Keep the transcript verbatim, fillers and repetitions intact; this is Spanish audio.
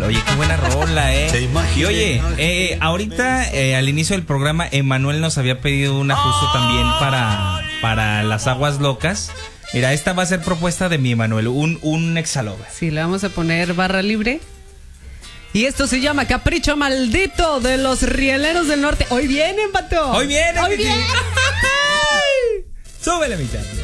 Oye, qué buena rola, ¿eh? Y oye, eh, ahorita eh, al inicio del programa, Emanuel nos había pedido un ajuste también para, para las aguas locas. Mira, esta va a ser propuesta de mi Emanuel, un, un exalover. Sí, le vamos a poner barra libre. Y esto se llama Capricho Maldito de los Rieleros del Norte. Hoy vienen, pato. Hoy vienen. Hoy vienen. Súbele, mi chavo.